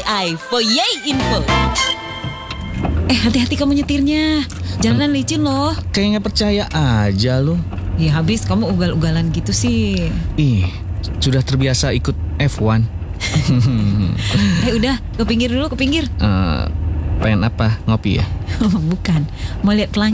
FYI, for Yay Info. Hati-hati kamu nyetirnya. Jalanan licin loh. Kayak nggak percaya aja lu. Ya habis kamu ugal-ugalan gitu sih. Ih, sudah terbiasa ikut F1. Udah, ke pinggir dulu, ke pinggir. Pengen apa? Ngopi ya? Bukan, mau lihat pelangi.